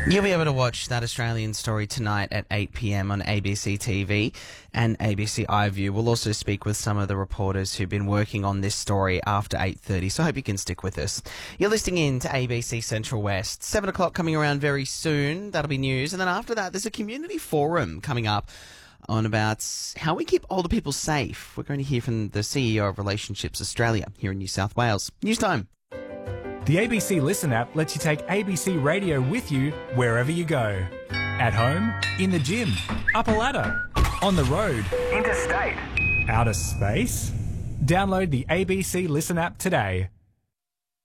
You'll be able to watch That Australian Story tonight at 8 p.m. on ABC TV and ABC iView. We'll also speak with some of the reporters who've been working on this story after 8:30, so I hope you can stick with us. You're listening in to ABC Central West. 7 o'clock coming around very soon. That'll be news. And then after that, there's a community forum coming up on about how we keep older people safe. We're going to hear from the CEO of Relationships Australia here in New South Wales. News time. The ABC Listen app lets you take ABC Radio with you wherever you go. At home, in the gym, up a ladder, on the road, interstate, outer space. Download the ABC Listen app today.